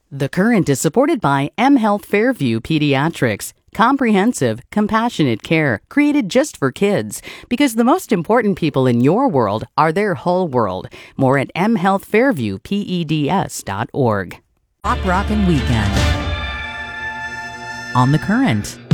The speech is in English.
The Current is supported by M Health Fairview Pediatrics. Comprehensive, compassionate care created just for kids. Because the most important people in your world are their whole world. More at mhealthfairviewpeds.org. Pop Rockin' Weekend on The Current.